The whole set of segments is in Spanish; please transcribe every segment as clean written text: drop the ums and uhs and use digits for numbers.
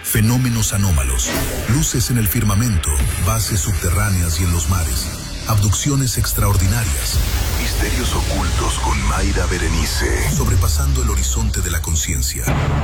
fenómenos anómalos, luces en el firmamento, bases subterráneas y en los mares, abducciones extraordinarias, misterios ocultos con Mayra Berenice, sobrepasando el horizonte de la conciencia.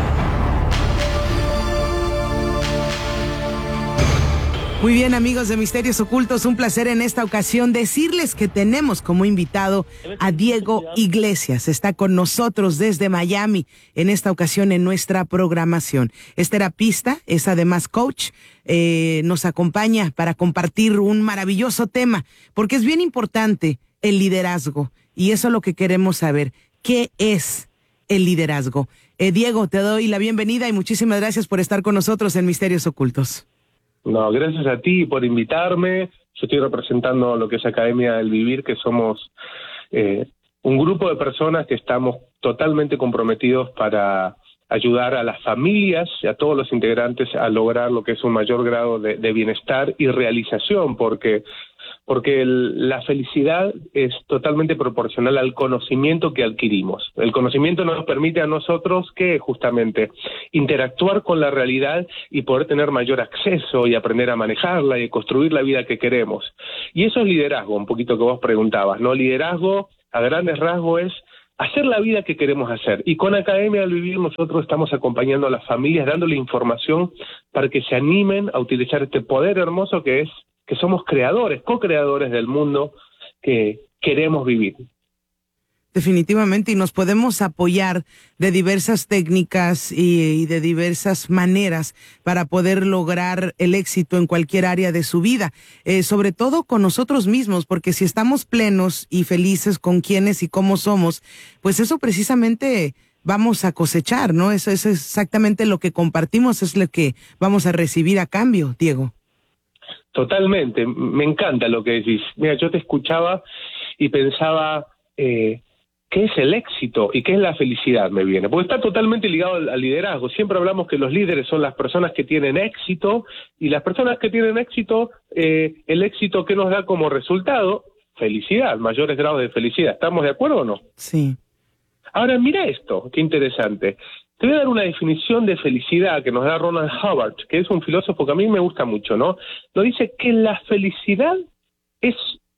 Muy bien, amigos de Misterios Ocultos, un placer en esta ocasión decirles que tenemos como invitado a Diego Iglesias. Está con nosotros desde Miami en esta ocasión en nuestra programación. Es terapista, es además coach, nos acompaña para compartir un maravilloso tema, porque es bien importante el liderazgo y eso es lo que queremos saber. ¿Qué es el liderazgo? Diego, te doy la bienvenida y muchísimas gracias por estar con nosotros en Misterios Ocultos. No, gracias a ti por invitarme. Yo estoy representando lo que es Academia del Vivir, que somos un grupo de personas que estamos totalmente comprometidos para ayudar a las familias y a todos los integrantes a lograr lo que es un mayor grado de bienestar y realización, porque la felicidad es totalmente proporcional al conocimiento que adquirimos. El conocimiento nos permite a nosotros que justamente interactuar con la realidad y poder tener mayor acceso y aprender a manejarla y construir la vida que queremos. Y eso es liderazgo, un poquito que vos preguntabas, ¿no? Liderazgo, a grandes rasgos, es hacer la vida que queremos hacer. Y con Academia del Vivir nosotros estamos acompañando a las familias, dándole información para que se animen a utilizar este poder hermoso que somos creadores, co-creadores del mundo que queremos vivir. Definitivamente, y nos podemos apoyar de diversas técnicas y de diversas maneras para poder lograr el éxito en cualquier área de su vida, sobre todo con nosotros mismos, porque si estamos plenos y felices con quienes y cómo somos, pues eso precisamente vamos a cosechar, ¿no? Eso es exactamente lo que compartimos, es lo que vamos a recibir a cambio, Diego. Totalmente, me encanta lo que decís. Mira, yo te escuchaba y pensaba, ¿qué es el éxito y qué es la felicidad? Me viene, porque está totalmente ligado al liderazgo. Siempre hablamos que los líderes son las personas que tienen éxito, y las personas que tienen éxito, el éxito que nos da como resultado, felicidad, mayores grados de felicidad. ¿Estamos de acuerdo o no? Sí. Ahora, mira esto, qué interesante. Te voy a dar una definición de felicidad que nos da Ronald Hubbard, que es un filósofo que a mí me gusta mucho, ¿no? Nos dice que la felicidad es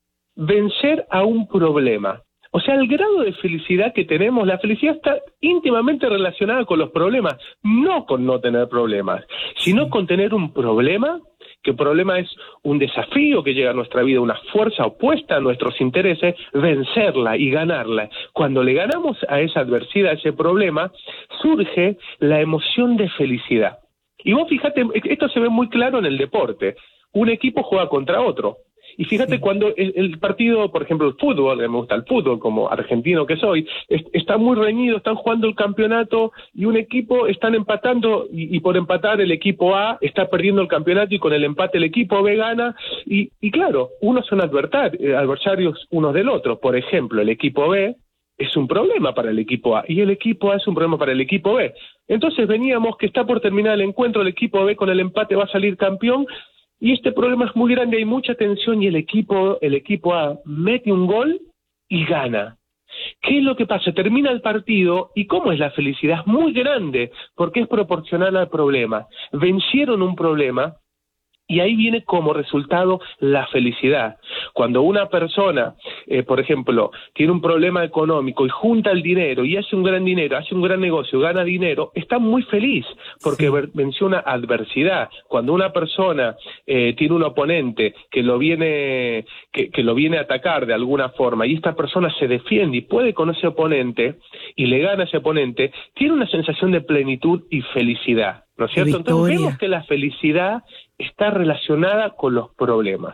vencer a un problema. O sea, el grado de felicidad que tenemos, la felicidad está íntimamente relacionada con los problemas, no con no tener problemas, sino con tener un problema, que el problema es un desafío que llega a nuestra vida, una fuerza opuesta a nuestros intereses, vencerla y ganarla. Cuando le ganamos a esa adversidad, a ese problema, surge la emoción de felicidad. Y vos fíjate, esto se ve muy claro en el deporte. Un equipo juega contra otro. Y fíjate cuando el partido, por ejemplo, el fútbol, me gusta el fútbol como argentino que soy, está muy reñido, están jugando el campeonato y un equipo están empatando y por empatar el equipo A está perdiendo el campeonato y con el empate el equipo B gana y claro, unos son adversarios unos del otro. Por ejemplo, el equipo B es un problema para el equipo A y el equipo A es un problema para el equipo B. Entonces veníamos que está por terminar el encuentro, el equipo B con el empate va a salir campeón. Y este problema es muy grande, hay mucha tensión y el equipo A mete un gol y gana. ¿Qué es lo que pasa? Termina el partido y ¿cómo es la felicidad? Es muy grande porque es proporcional al problema. Vencieron un problema y ahí viene como resultado la felicidad. Cuando una persona, por ejemplo, tiene un problema económico y junta el dinero y hace un gran dinero, hace un gran negocio, gana dinero, está muy feliz porque venció una adversidad. Cuando una persona tiene un oponente que lo viene a atacar de alguna forma y esta persona se defiende y puede con ese oponente y le gana a ese oponente, tiene una sensación de plenitud y felicidad, ¿no es cierto? Entonces vemos que la felicidad está relacionada con los problemas.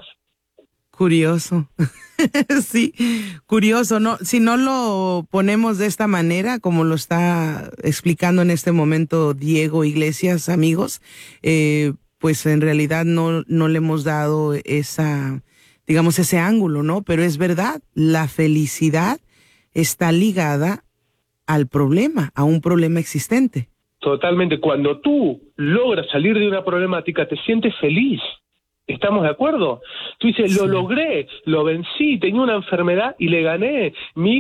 Curioso. Sí, curioso, ¿no? Si no lo ponemos de esta manera, como lo está explicando en este momento Diego Iglesias, amigos, pues en realidad no le hemos dado ese ángulo, ¿no? Pero es verdad, la felicidad está ligada al problema, a un problema existente. Totalmente. Cuando tú logras salir de una problemática, te sientes feliz. ¿Estamos de acuerdo? Tú dices, Sí. lo logré, lo vencí, tenía una enfermedad y le gané. Mi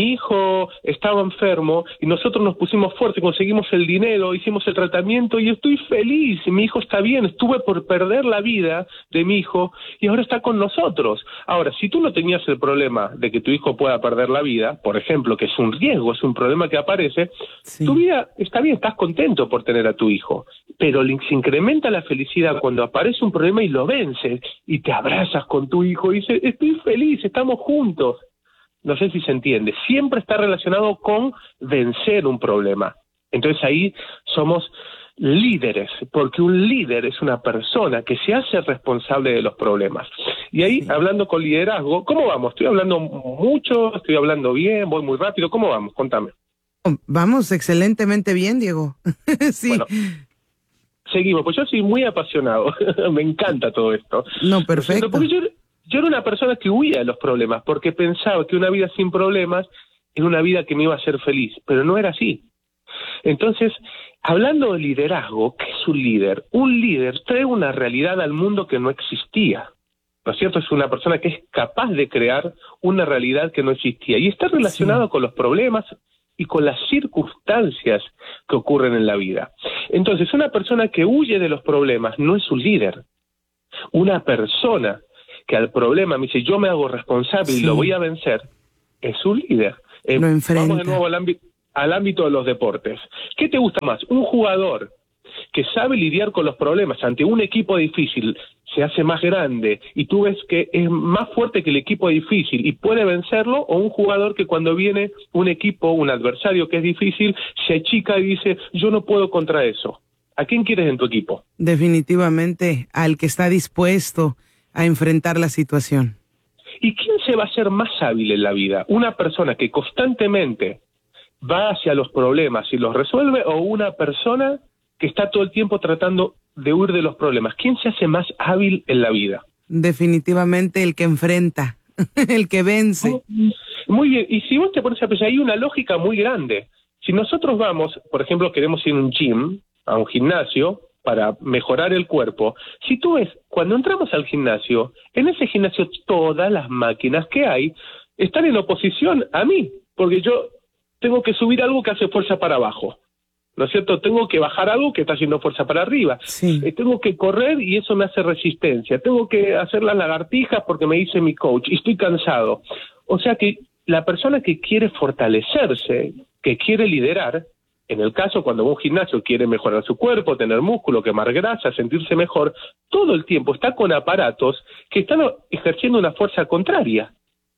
hijo estaba enfermo y nosotros nos pusimos fuertes, conseguimos el dinero, hicimos el tratamiento y estoy feliz. Mi hijo está bien, estuve por perder la vida de mi hijo y ahora está con nosotros. Ahora, si tú no tenías el problema de que tu hijo pueda perder la vida, por ejemplo, que es un riesgo, es un problema que aparece, Sí. tu vida está bien, estás contento por tener a tu hijo, pero se incrementa la felicidad cuando aparece un problema y lo vences y te abrazas con tu hijo y dices, estoy feliz, estamos juntos. No sé si se entiende, siempre está relacionado con vencer un problema. Entonces ahí somos líderes, porque un líder es una persona que se hace responsable de los problemas. Y ahí, hablando con liderazgo, ¿cómo vamos? ¿Estoy hablando mucho? ¿Estoy hablando bien? ¿Voy muy rápido? ¿Cómo vamos? Contame. Vamos excelentemente bien, Diego. Sí. Bueno, seguimos, pues yo soy muy apasionado, me encanta todo esto. No, perfecto. Porque yo era una persona que huía de los problemas, porque pensaba que una vida sin problemas era una vida que me iba a hacer feliz, pero no era así. Entonces, hablando de liderazgo, ¿qué es un líder? Un líder trae una realidad al mundo que no existía, ¿no es cierto? Es una persona que es capaz de crear una realidad que no existía, y está relacionado con los problemas y con las circunstancias que ocurren en la vida. Entonces, una persona que huye de los problemas no es un líder. Una persona que al problema me dice, yo me hago responsable y lo voy a vencer, es un líder. Lo enfrenta. Vamos de nuevo al ámbito de los deportes. ¿Qué te gusta más? Un jugador que sabe lidiar con los problemas ante un equipo difícil, se hace más grande y tú ves que es más fuerte que el equipo difícil y puede vencerlo, o un jugador que cuando viene un equipo, un adversario que es difícil, se achica y dice, yo no puedo contra eso. ¿A quién quieres en tu equipo? Definitivamente al que está dispuesto a enfrentar la situación. ¿Y quién se va a hacer más hábil en la vida? ¿Una persona que constantemente va hacia los problemas y los resuelve, o una persona que está todo el tiempo tratando de huir de los problemas? ¿Quién se hace más hábil en la vida? Definitivamente el que enfrenta, el que vence. Muy bien, y si vos te pones a pensar, hay una lógica muy grande. Si nosotros vamos, por ejemplo, queremos ir a un gym, a un gimnasio, para mejorar el cuerpo, si tú ves, cuando entramos al gimnasio, en ese gimnasio todas las máquinas que hay están en oposición a mí, porque yo tengo que subir algo que hace fuerza para abajo, ¿no es cierto? Tengo que bajar algo que está haciendo fuerza para arriba. Sí. Tengo que correr y eso me hace resistencia. Tengo que hacer las lagartijas porque me dice mi coach y estoy cansado. O sea que la persona que quiere fortalecerse, que quiere liderar, en el caso cuando un gimnasio quiere mejorar su cuerpo, tener músculo, quemar grasa, sentirse mejor, todo el tiempo está con aparatos que están ejerciendo una fuerza contraria.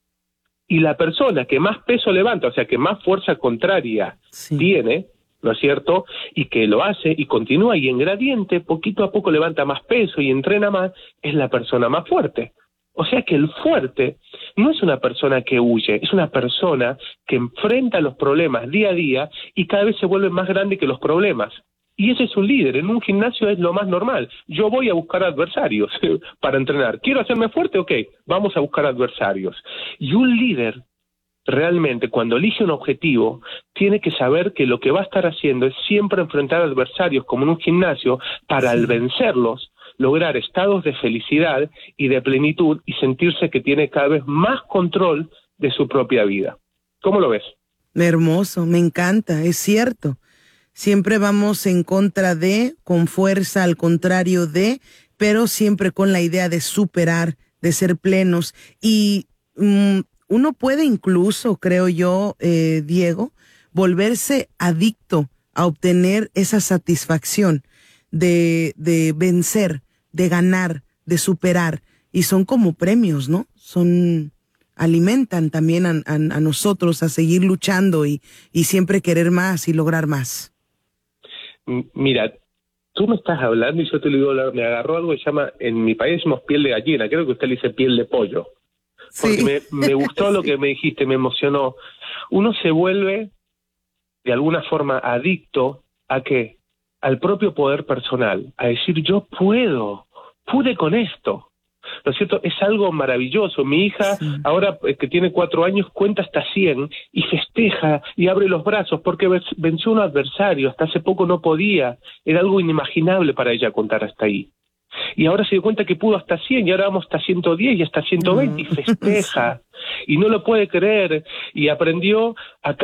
Y la persona que más peso levanta, o sea, que más fuerza contraria tiene, ¿no es cierto?, y que lo hace y continúa y en gradiente, poquito a poco levanta más peso y entrena más, es la persona más fuerte. O sea que el fuerte no es una persona que huye, es una persona que enfrenta los problemas día a día y cada vez se vuelve más grande que los problemas. Y ese es un líder. En un gimnasio es lo más normal. Yo voy a buscar adversarios para entrenar. ¿Quiero hacerme fuerte? Ok, vamos a buscar adversarios. Y un líder, realmente, cuando elige un objetivo, tiene que saber que lo que va a estar haciendo es siempre enfrentar adversarios, como en un gimnasio, para al vencerlos, lograr estados de felicidad y de plenitud y sentirse que tiene cada vez más control de su propia vida. ¿Cómo lo ves? Hermoso, me encanta, es cierto. Siempre vamos en contra de, con fuerza, al contrario de, pero siempre con la idea de superar, de ser plenos. Y uno puede incluso, creo yo, Diego, volverse adicto a obtener esa satisfacción de vencer, de ganar, de superar. Y son como premios, ¿no? Alimentan también a nosotros a seguir luchando y siempre querer más y lograr más. Mira, tú me estás hablando y yo te lo digo, me agarró algo que se llama, en mi país decimos piel de gallina, creo que usted le dice piel de pollo. Porque me gustó lo que me dijiste, me emocionó. Uno se vuelve de alguna forma adicto ¿a qué? Al propio poder personal, a decir yo pude con esto. ¿No es cierto? Es algo maravilloso. Mi hija, ahora que tiene 4 años, cuenta hasta 100 y festeja y abre los brazos porque venció a un adversario. Hasta hace poco no podía. Era algo inimaginable para ella contar hasta ahí. Y ahora se dio cuenta que pudo hasta 100, y ahora vamos hasta 110 y hasta 120, y festeja, y no lo puede creer, y aprendió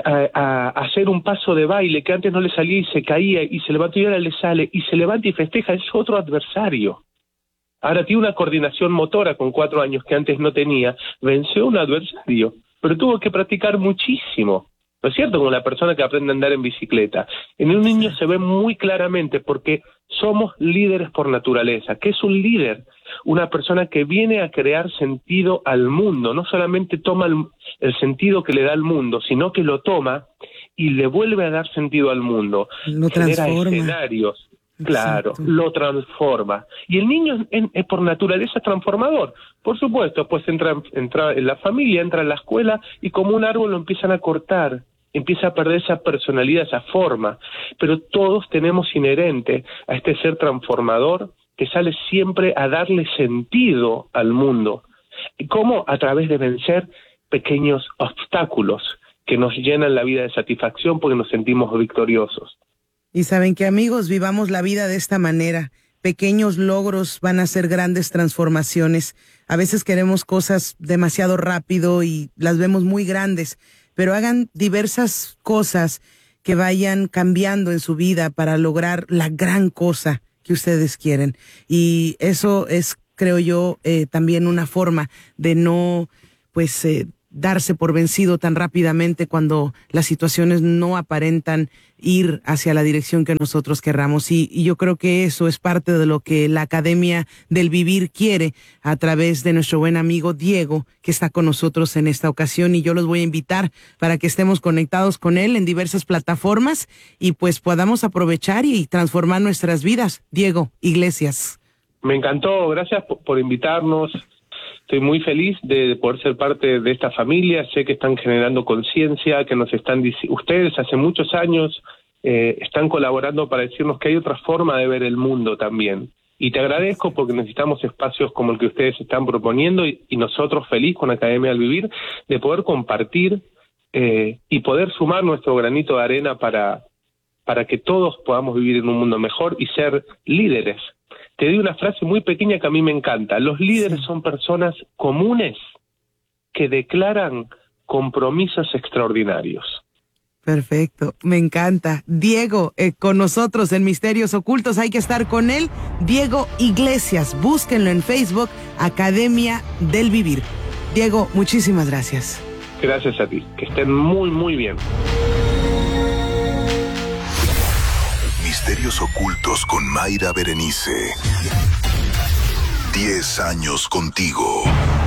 a hacer un paso de baile que antes no le salía y se caía, y se levantó y ahora le sale, y se levanta y festeja, es otro adversario. Ahora tiene una coordinación motora con 4 años que antes no tenía, venció a un adversario, pero tuvo que practicar muchísimo. ¿No es cierto? Como la persona que aprende a andar en bicicleta. En un niño se ve muy claramente porque somos líderes por naturaleza. ¿Qué es un líder? Una persona que viene a crear sentido al mundo. No solamente toma el sentido que le da al mundo, sino que lo toma y le vuelve a dar sentido al mundo. Lo genera transforma. escenarios. Claro, Exacto. lo transforma. Y el niño es por naturaleza transformador. Por supuesto, pues entra en la familia, entra en la escuela y como un árbol lo empiezan a cortar, empieza a perder esa personalidad, esa forma. Pero todos tenemos inherente a este ser transformador que sale siempre a darle sentido al mundo. ¿Y cómo? A través de vencer pequeños obstáculos que nos llenan la vida de satisfacción porque nos sentimos victoriosos. Y saben que, amigos, vivamos la vida de esta manera. Pequeños logros van a ser grandes transformaciones. A veces queremos cosas demasiado rápido y las vemos muy grandes, pero hagan diversas cosas que vayan cambiando en su vida para lograr la gran cosa que ustedes quieren. Y eso es, creo yo, también una forma de no, darse por vencido tan rápidamente cuando las situaciones no aparentan ir hacia la dirección que nosotros querramos. Y yo creo que eso es parte de lo que la Academia del Vivir quiere a través de nuestro buen amigo Diego, que está con nosotros en esta ocasión. Y yo los voy a invitar para que estemos conectados con él en diversas plataformas y pues podamos aprovechar y transformar nuestras vidas. Diego Iglesias. Me encantó, gracias por invitarnos. Estoy muy feliz de poder ser parte de esta familia. Sé que están generando conciencia, que nos están ustedes hace muchos años están colaborando para decirnos que hay otra forma de ver el mundo también. Y te agradezco porque necesitamos espacios como el que ustedes están proponiendo y nosotros feliz con Academia del Vivir de poder compartir y poder sumar nuestro granito de arena para que todos podamos vivir en un mundo mejor y ser líderes. Te doy una frase muy pequeña que a mí me encanta. Los líderes son personas comunes que declaran compromisos extraordinarios. Perfecto, me encanta. Diego, con nosotros en Misterios Ocultos, hay que estar con él. Diego Iglesias, búsquenlo en Facebook, Academia del Vivir. Diego, muchísimas gracias. Gracias a ti, que estén muy, muy bien. Misterios Ocultos con Mayra Berenice. 10 años contigo.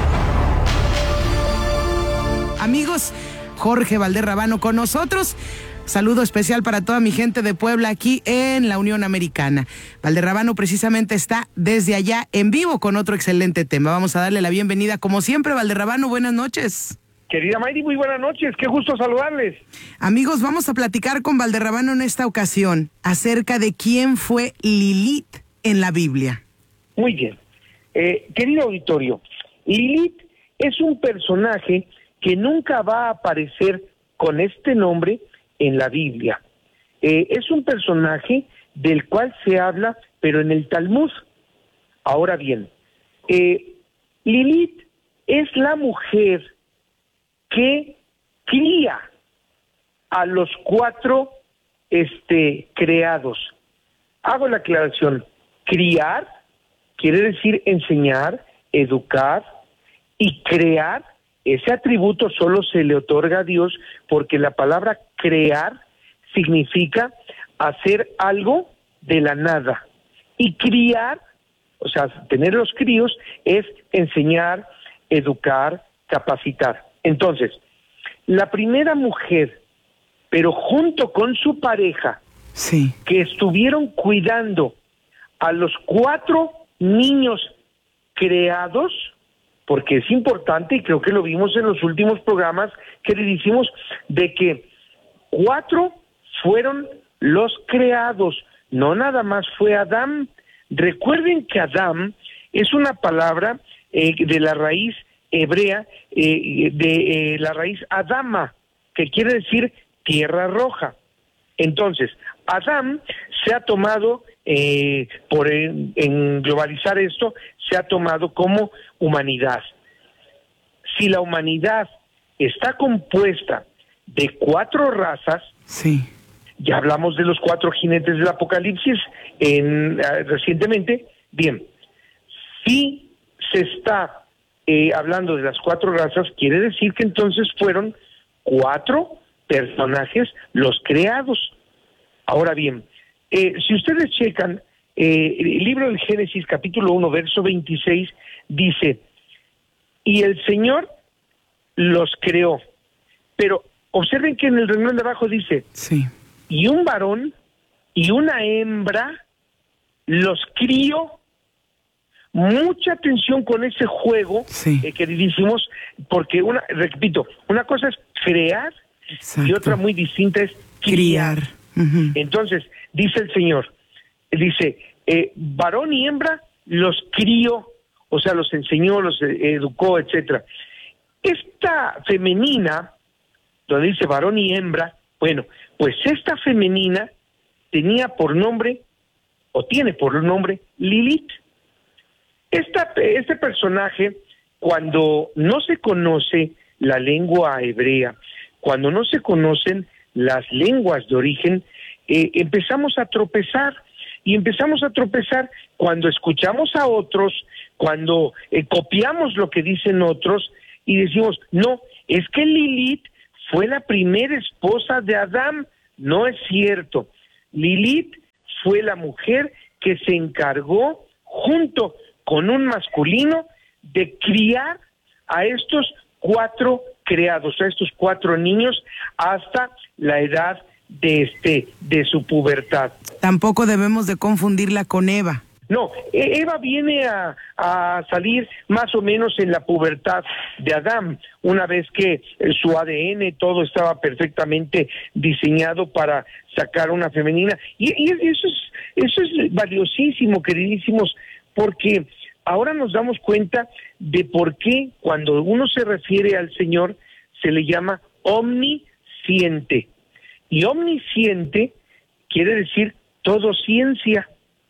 Amigos, Jorge Valderrabano con nosotros. Saludo especial para toda mi gente de Puebla aquí en la Unión Americana. Valderrabano precisamente está desde allá en vivo con otro excelente tema. Vamos a darle la bienvenida como siempre. Valderrabano, buenas noches. Querida Mayri, muy buenas noches, qué gusto saludarles. Amigos, vamos a platicar con Valderrabano en esta ocasión acerca de quién fue Lilith en la Biblia. Muy bien. Querido auditorio, Lilith es un personaje que nunca va a aparecer con este nombre en la Biblia. Es un personaje del cual se habla, pero en el Talmud. Ahora bien, Lilith es la mujer que cría a los 4 creados. Hago la aclaración. Criar quiere decir enseñar, educar, y crear, ese atributo solo se le otorga a Dios porque la palabra crear significa hacer algo de la nada. Y criar, o sea, tener los críos, es enseñar, educar, capacitar. Entonces, la primera mujer, pero junto con su pareja, sí, que estuvieron cuidando a los 4 niños creados, porque es importante, y creo que lo vimos en los últimos programas, que le dijimos de que 4 fueron los creados, no nada más fue Adán. Recuerden que Adán es una palabra de la raíz hebrea, de la raíz Adama, que quiere decir tierra roja. Entonces, Adán se ha tomado en globalizar esto, se ha tomado como humanidad. Si la humanidad está compuesta de 4 razas, sí, ya hablamos de los 4 jinetes del Apocalipsis recientemente, bien, si se está hablando de las 4 razas, quiere decir que entonces fueron 4 personajes los creados. Ahora bien, si ustedes checan el libro del Génesis, capítulo 1, verso 26, dice, y el Señor los creó, pero observen que en el renglón de abajo dice, sí, y un varón y una hembra los crió. Mucha atención con ese juego, sí, queridísimos, porque repito, una cosa es crear, exacto, y otra muy distinta es criar. Uh-huh. Entonces, dice el Señor, dice, varón y hembra los crió, o sea, los enseñó, los educó, etcétera. Esta femenina, donde dice varón y hembra, bueno, pues esta femenina tenía por nombre, o tiene por nombre, Lilith. Este personaje, cuando no se conoce la lengua hebrea, cuando no se conocen las lenguas de origen, empezamos a tropezar, y empezamos a tropezar cuando escuchamos a otros, cuando copiamos lo que dicen otros, y decimos, no, es que Lilith fue la primera esposa de Adán. No es cierto. Lilith fue la mujer que se encargó, junto con un masculino, de criar a estos 4 creados, a estos 4 niños, hasta la edad de su pubertad. Tampoco debemos de confundirla con Eva. No, Eva viene a salir más o menos en la pubertad de Adán, una vez que su ADN, todo estaba perfectamente diseñado para sacar una femenina. Y eso es valiosísimo, queridísimos, porque ahora nos damos cuenta de por qué cuando uno se refiere al Señor se le llama omnisciente. Y omnisciente quiere decir todo ciencia.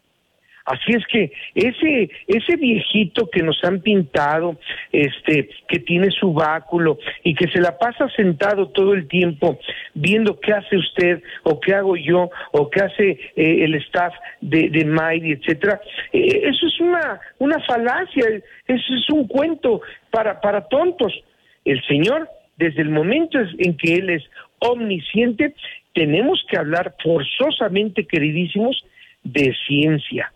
Así es que ese viejito que nos han pintado, que tiene su báculo y que se la pasa sentado todo el tiempo viendo qué hace usted o qué hago yo o qué hace el staff de Mighty, etcétera, eso es una falacia, eso es un cuento para tontos. El Señor, desde el momento en que Él es omnisciente, tenemos que hablar forzosamente, queridísimos, de ciencia.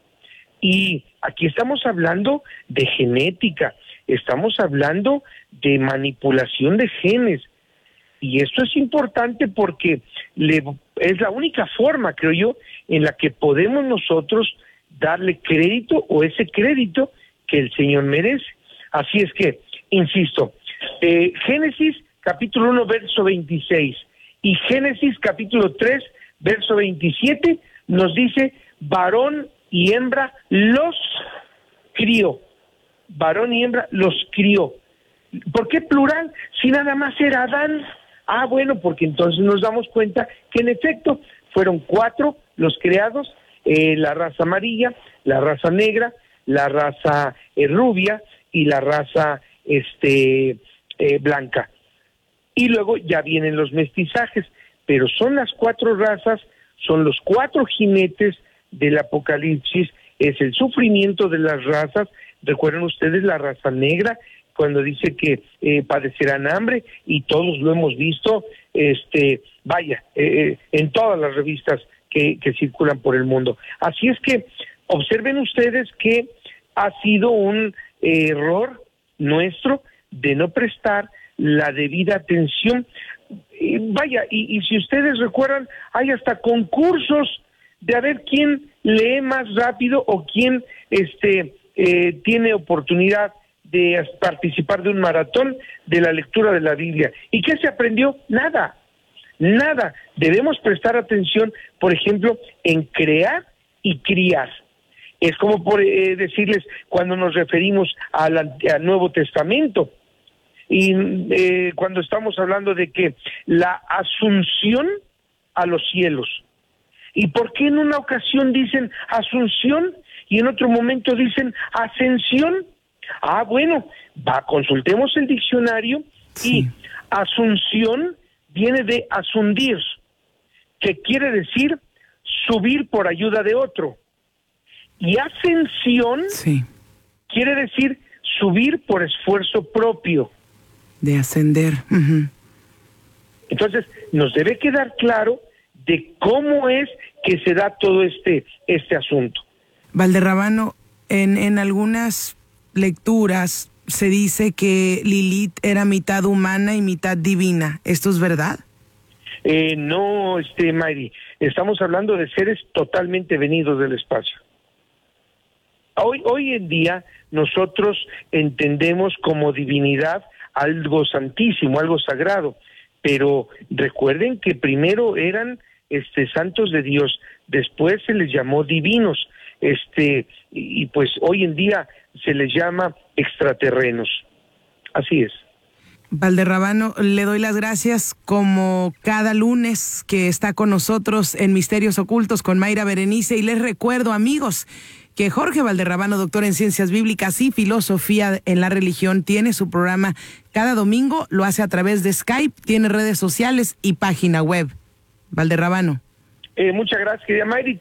Y aquí estamos hablando de genética, estamos hablando de manipulación de genes. Y esto es importante porque es la única forma, creo yo, en la que podemos nosotros darle crédito o ese crédito que el Señor merece. Así es que, insisto, Génesis capítulo 1, verso 26 y Génesis capítulo 3, verso 27 nos dice, varón y hembra los crió. Varón y hembra los crió. ¿Por qué plural? Si nada más era Adán. Ah, bueno, porque entonces nos damos cuenta que en efecto fueron 4 los creados, la raza amarilla, la raza negra, la raza rubia y la raza blanca. Y luego ya vienen los mestizajes, pero son las 4 razas, son los 4 jinetes del Apocalipsis, es el sufrimiento de las razas. Recuerden ustedes la raza negra, cuando dice que padecerán hambre, y todos lo hemos visto, en todas las revistas que circulan por el mundo. Así es que observen ustedes que ha sido un error nuestro de no prestar la debida atención. Y si ustedes recuerdan, hay hasta concursos de a ver quién lee más rápido o quién tiene oportunidad de participar de un maratón de la lectura de la Biblia. ¿Y qué se aprendió? Nada. Debemos prestar atención, por ejemplo, en crear y criar. Es como por decirles cuando nos referimos al Nuevo Testamento y cuando estamos hablando de que la asunción a los cielos, ¿Y por qué en una ocasión dicen Asunción y en otro momento dicen Ascensión? Bueno, consultemos el diccionario y Asunción viene de asundir, que quiere decir subir por ayuda de otro. Y Ascensión quiere decir subir por esfuerzo propio. De ascender. Entonces, nos debe quedar claro de cómo es que se da todo este asunto. Valderrábano, en algunas lecturas se dice que Lilith era mitad humana y mitad divina. ¿Esto es verdad? No, Mayri, estamos hablando de seres totalmente venidos del espacio. Hoy en día nosotros entendemos como divinidad algo santísimo, algo sagrado, pero recuerden que primero eran santos de Dios, después se les llamó divinos, y pues hoy en día se les llama extraterrenos. Así es. Valderrábano, le doy las gracias como cada lunes que está con nosotros en Misterios Ocultos con Mayra Berenice, y les recuerdo, amigos, que Jorge Valderrábano, doctor en Ciencias Bíblicas y Filosofía en la Religión, tiene su programa cada domingo, lo hace a través de Skype, tiene redes sociales y página web. Valderrábano. Muchas gracias, querida Mayri,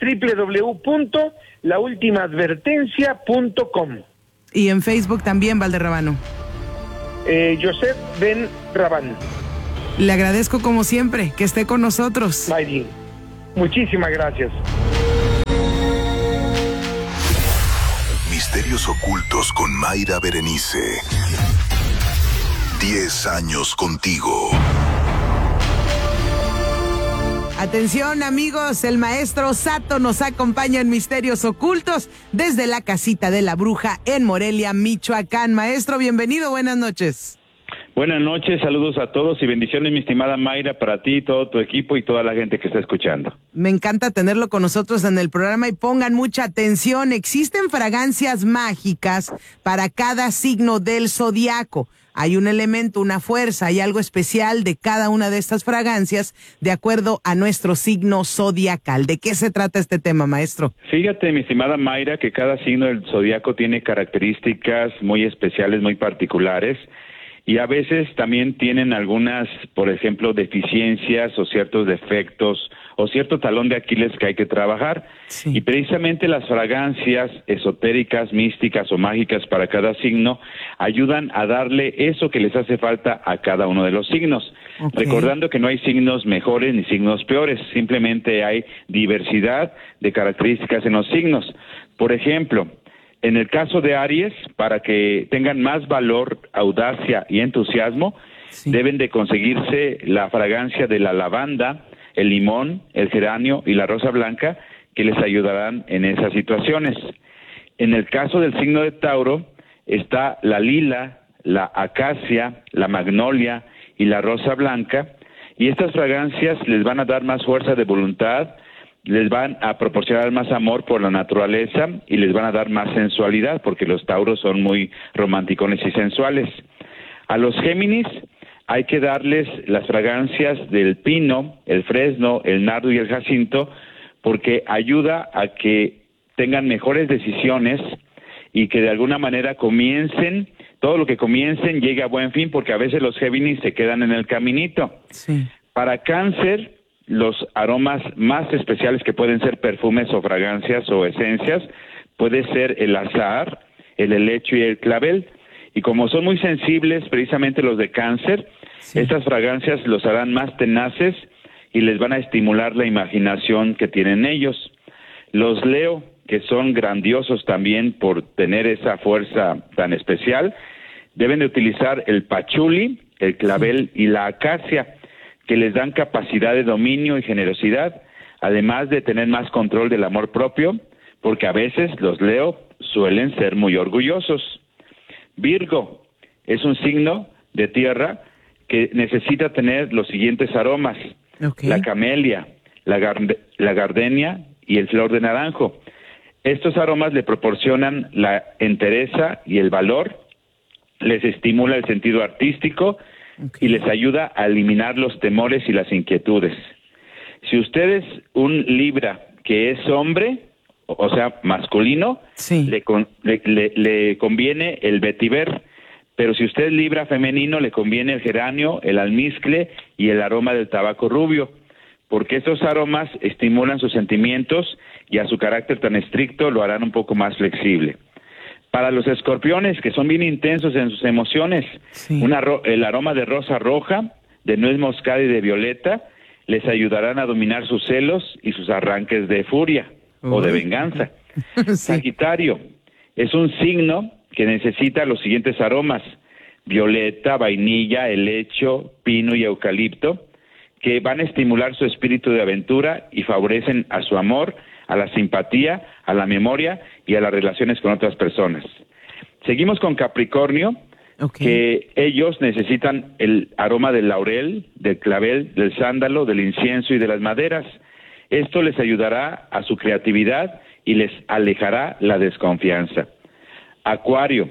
www.laultimaadvertencia.com. Y en Facebook también, Valderrábano. Joseph Ben Rabán. Le agradezco como siempre que esté con nosotros. Mayri, muchísimas gracias. Misterios Ocultos con Mayra Berenice. 10 años contigo. Atención, amigos, el maestro Sato nos acompaña en Misterios Ocultos desde la casita de la bruja en Morelia, Michoacán. Maestro, bienvenido, buenas noches. Buenas noches, saludos a todos y bendiciones, mi estimada Mayra, para ti, todo tu equipo y toda la gente que está escuchando. Me encanta tenerlo con nosotros en el programa y pongan mucha atención. Existen fragancias mágicas para cada signo del zodiaco. Hay un elemento, una fuerza, hay algo especial de cada una de estas fragancias de acuerdo a nuestro signo zodiacal. ¿De qué se trata este tema, maestro? Fíjate, mi estimada Mayra, que cada signo del zodiaco tiene características muy especiales, muy particulares, y a veces también tienen algunas, por ejemplo, deficiencias o ciertos defectos o cierto talón de Aquiles que hay que trabajar. Sí. Y precisamente las fragancias esotéricas, místicas o mágicas para cada signo ayudan a darle eso que les hace falta a cada uno de los signos. Okay. Recordando que no hay signos mejores ni signos peores, simplemente hay diversidad de características en los signos. Por ejemplo, en el caso de Aries, para que tengan más valor, audacia y entusiasmo, deben de conseguirse la fragancia de la lavanda, el limón, el geranio y la rosa blanca, que les ayudarán en esas situaciones. En el caso del signo de Tauro, está la lila, la acacia, la magnolia y la rosa blanca, y estas fragancias les van a dar más fuerza de voluntad, les van a proporcionar más amor por la naturaleza y les van a dar más sensualidad, porque los tauros son muy romanticones y sensuales. A los Géminis hay que darles las fragancias del pino, el fresno, el nardo y el jacinto, porque ayuda a que tengan mejores decisiones y que de alguna manera comiencen, todo lo que comiencen llegue a buen fin, porque a veces los Géminis se quedan en el caminito. Sí. Para Cáncer, los aromas más especiales que pueden ser perfumes o fragancias o esencias, puede ser el azahar, el helecho y el clavel. Y como son muy sensibles, precisamente los de Cáncer, estas fragancias los harán más tenaces y les van a estimular la imaginación que tienen ellos. Los Leo, que son grandiosos también por tener esa fuerza tan especial, deben de utilizar el pachuli, el clavel y la acacia, que les dan capacidad de dominio y generosidad, además de tener más control del amor propio, porque a veces los Leo suelen ser muy orgullosos. Virgo es un signo de tierra que necesita tener los siguientes aromas: la camelia, la gardenia y el flor de naranjo. Estos aromas le proporcionan la entereza y el valor, les estimula el sentido artístico y les ayuda a eliminar los temores y las inquietudes. Si usted es un Libra que es hombre, o sea, masculino, sí, le conviene el vetiver, pero si usted es Libra femenino, le conviene el geranio, el almizcle y el aroma del tabaco rubio, porque estos aromas estimulan sus sentimientos y a su carácter tan estricto lo harán un poco más flexible. Para los escorpiones, que son bien intensos en sus emociones, sí, el aroma de rosa roja, de nuez moscada y de violeta les ayudarán a dominar sus celos y sus arranques de furia o de venganza. sí. Sagitario es un signo que necesita los siguientes aromas: violeta, vainilla, helecho, pino y eucalipto, que van a estimular su espíritu de aventura y favorecen a su amor, a la simpatía, a la memoria y a las relaciones con otras personas. Seguimos con Capricornio, Okay. que ellos necesitan el aroma del laurel, del clavel, del sándalo, del incienso y de las maderas. Esto les ayudará a su creatividad y les alejará la desconfianza. Acuario,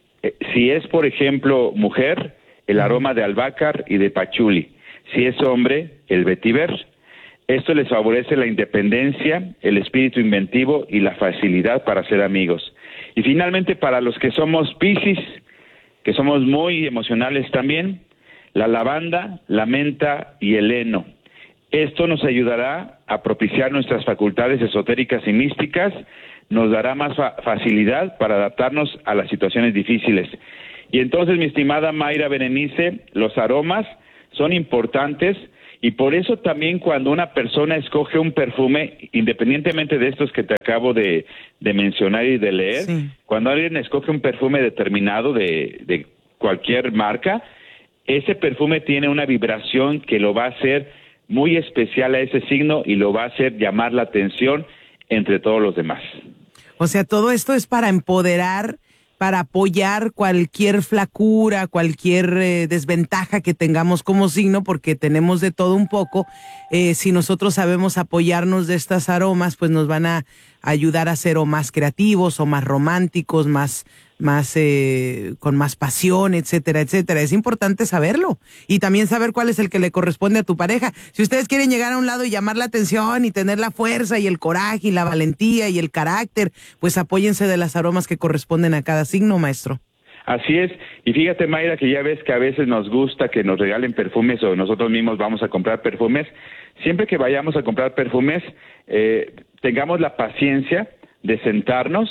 si es, por ejemplo, mujer, el aroma de albácar y de pachuli. Si es hombre, el vetiver. Esto les favorece la independencia, el espíritu inventivo y la facilidad para ser amigos. Y finalmente, para los que somos Piscis, que somos muy emocionales también, la lavanda, la menta y el heno. Esto nos ayudará a propiciar nuestras facultades esotéricas y místicas, nos dará más facilidad para adaptarnos a las situaciones difíciles. Y entonces, mi estimada Mayra Berenice, los aromas son importantes y por eso también cuando una persona escoge un perfume, independientemente de estos que te acabo de mencionar y de leer, Sí. cuando alguien escoge un perfume determinado de cualquier marca, ese perfume tiene una vibración que lo va a hacer muy especial a ese signo y lo va a hacer llamar la atención entre todos los demás. O sea, todo esto es para empoderar, para apoyar cualquier flacura, cualquier desventaja que tengamos como signo, porque tenemos de todo un poco. Si nosotros sabemos apoyarnos de estas aromas, pues nos van a ayudar a ser o más creativos o más románticos, más con más pasión, etcétera, etcétera. Es importante saberlo y también saber cuál es el que le corresponde a tu pareja. Si ustedes quieren llegar a un lado y llamar la atención y tener la fuerza y el coraje y la valentía y el carácter, pues apóyense de las aromas que corresponden a cada signo, maestro. Así es, y fíjate, Mayra, que ya ves que a veces nos gusta que nos regalen perfumes o nosotros mismos vamos a comprar perfumes. Siempre que vayamos a comprar perfumes, tengamos la paciencia de sentarnos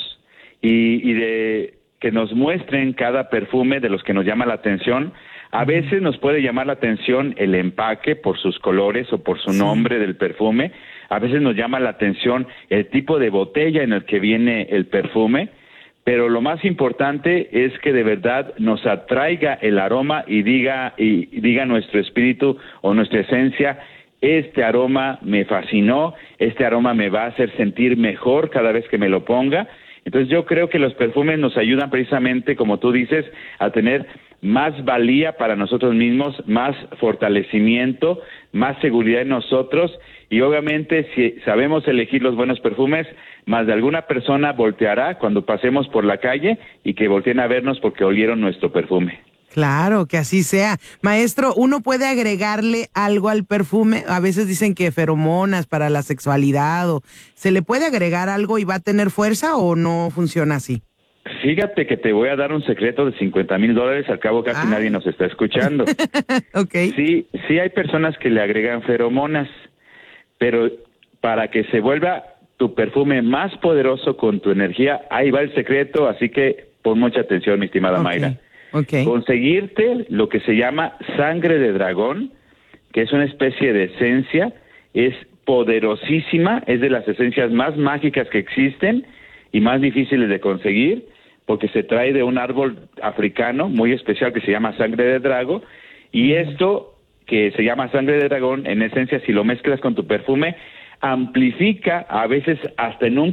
y de que nos muestren cada perfume de los que nos llama la atención. A veces nos puede llamar la atención el empaque por sus colores o por su nombre del perfume. A veces nos llama la atención el tipo de botella en el que viene el perfume. Pero lo más importante es que de verdad nos atraiga el aroma y diga nuestro espíritu o nuestra esencia: este aroma me fascinó, este aroma me va a hacer sentir mejor cada vez que me lo ponga. Entonces yo creo que los perfumes nos ayudan precisamente, como tú dices, a tener más valía para nosotros mismos, más fortalecimiento, más seguridad en nosotros, y obviamente si sabemos elegir los buenos perfumes, más de alguna persona volteará cuando pasemos por la calle y que volteen a vernos porque olieron nuestro perfume. Claro, que así sea. Maestro, ¿uno puede agregarle algo al perfume? A veces dicen que feromonas para la sexualidad, o ¿se le puede agregar algo y va a tener fuerza o no funciona así? Fíjate que te voy a dar un secreto de $50,000, al cabo casi nadie nos está escuchando. Okay. Sí hay personas que le agregan feromonas, pero para que se vuelva tu perfume más poderoso con tu energía, ahí va el secreto, así que pon mucha atención, mi estimada Mayra. Okay. Conseguirte lo que se llama sangre de dragón, que es una especie de esencia, es poderosísima, es de las esencias más mágicas que existen y más difíciles de conseguir, porque se trae de un árbol africano muy especial que se llama sangre de drago, y esto que se llama sangre de dragón, en esencia, si lo mezclas con tu perfume, amplifica a veces hasta en un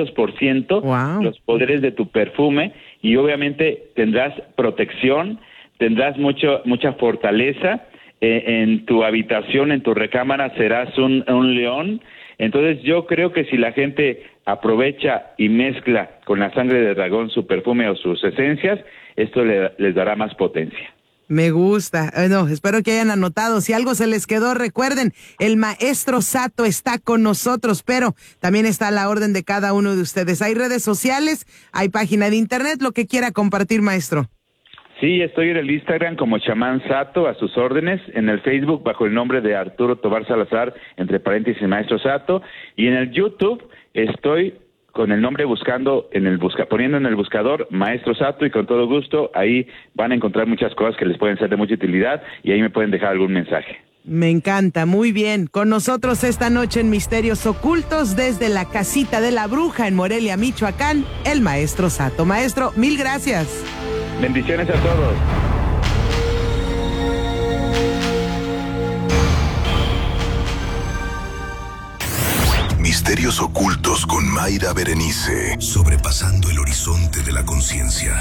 500% los poderes de tu perfume, y obviamente tendrás protección, tendrás mucha fortaleza, en tu habitación, en tu recámara serás un león. Entonces yo creo que si la gente aprovecha y mezcla con la sangre de dragón su perfume o sus esencias, esto les dará más potencia. Me gusta. No, espero que hayan anotado. Si algo se les quedó, recuerden, el maestro Sato está con nosotros, pero también está a la orden de cada uno de ustedes. Hay redes sociales, hay página de internet, lo que quiera compartir, maestro. Sí, estoy en el Instagram como Chamán Sato, a sus órdenes, en el Facebook bajo el nombre de Arturo Tobar Salazar, entre paréntesis Maestro Sato, y en el YouTube estoy con el nombre poniendo en el buscador Maestro Sato, y con todo gusto ahí van a encontrar muchas cosas que les pueden ser de mucha utilidad y ahí me pueden dejar algún mensaje. Me encanta, muy bien. Con nosotros esta noche en Misterios Ocultos desde la Casita de la Bruja en Morelia, Michoacán, el Maestro Sato. Maestro, mil gracias. Bendiciones a todos. Misterios ocultos con Mayra Berenice. Sobrepasando el horizonte de la conciencia.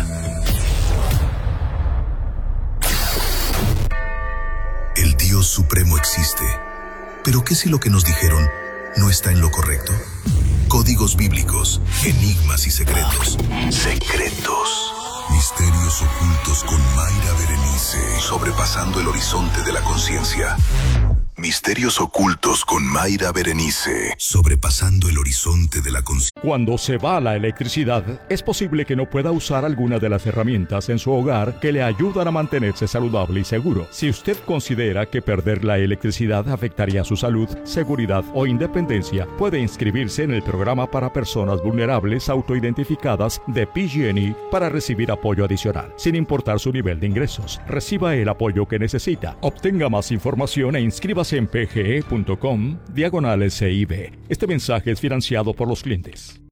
El Dios Supremo existe. ¿Pero qué si lo que nos dijeron no está en lo correcto? Códigos bíblicos, enigmas y secretos. Secretos. Misterios ocultos con Mayra Berenice. Sobrepasando el horizonte de la conciencia. Misterios ocultos con Mayra Berenice. Sobrepasando el horizonte de la conciencia. Cuando se va la electricidad, es posible que no pueda usar alguna de las herramientas en su hogar que le ayudan a mantenerse saludable y seguro. Si usted considera que perder la electricidad afectaría su salud, seguridad o independencia, puede inscribirse en el programa para personas vulnerables autoidentificadas de PG&E para recibir apoyo adicional, sin importar su nivel de ingresos. Reciba el apoyo que necesita. Obtenga más información e inscríbase en pge.com/CIB. Este mensaje es financiado por los clientes.